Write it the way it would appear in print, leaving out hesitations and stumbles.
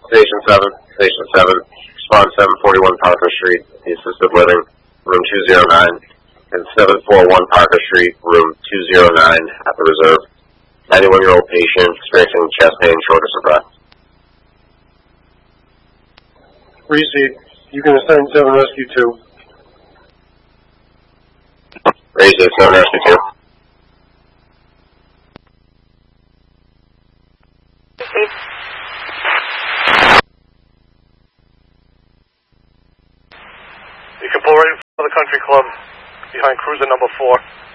Station 7, respond 741 Parker Street, the assisted living, room 209, and 741 Parker Street, room 209 at the reserve. 91-year-old patient experiencing chest pain, shortness of breath. Receive. You can assign 7 Rescue 2. Receive 7 Rescue 2. You can pull right in front of the country club behind cruiser number 4.